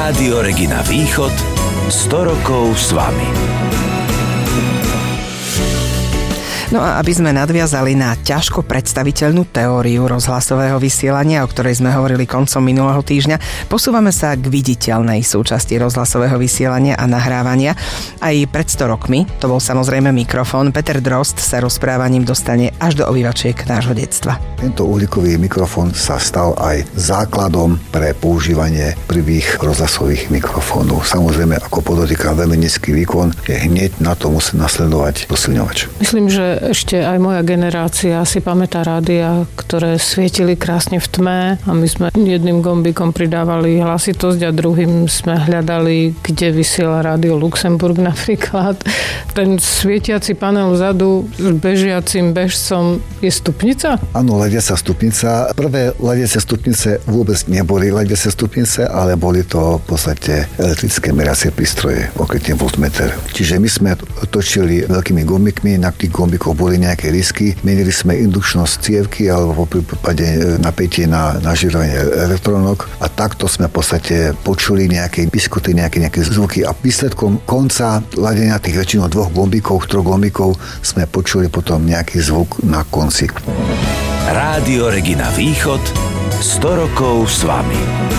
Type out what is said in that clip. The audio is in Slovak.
Rádio Regina Východ 100 rokov s vami. No a aby sme nadviazali na ťažko predstaviteľnú teóriu rozhlasového vysielania, o ktorej sme hovorili koncom minulého týždňa, posúvame sa k viditeľnej súčasti rozhlasového vysielania a nahrávania. Aj pred 100 rokmi, to bol samozrejme mikrofón, Peter Drozd sa rozprávaním dostane až do obývačiek nášho detstva. Tento uhlíkový mikrofón sa stal aj základom pre používanie prvých rozhlasových mikrofónov. Samozrejme, ako podotýka veľmi nízky výkon, je hneď na to musí nasledovať posilňovač. Myslím, že ešte aj moja generácia si pamätá rádia, ktoré svietili krásne v tme a my sme jedným gombikom pridávali hlasitosť a druhým sme hľadali, kde vysiela rádio Luxemburg napríklad. Ten svietiaci panel vzadu s bežiacim bežcom je stupnica? Áno, lediaca stupnica. Prvé lediace stupnice vôbec neboli lediace stupnice, ale boli to v podstate elektrické meracie prístroje, okrutne voltmeter. Čiže my sme točili veľkými gombikmi, na tých gombikov boli nejaké risky. Menili sme indukčnosť cievky alebo v prípade napätie na nažirovanie elektrónok a takto sme v podstate počuli nejaké biskuty, nejaké zvuky a výsledkom konca ladenia tých väčšinou troch gombikov sme počuli potom nejaký zvuk na konci. Rádio Regina Východ 100 rokov s vami.